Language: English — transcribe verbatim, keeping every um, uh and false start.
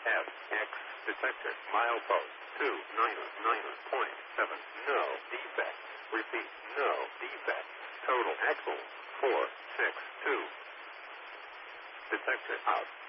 F X detector. Milepost two nine nine point seven. No defect. Repeat. No defect. Total axle four six two. Detector out.